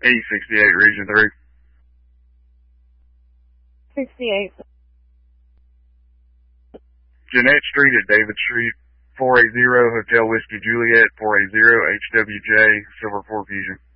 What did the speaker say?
E68, Region 3. 68. Jeanette Street at David Street, 480 Hotel Whiskey Juliet, 480 HWJ, Silver 4 Fusion.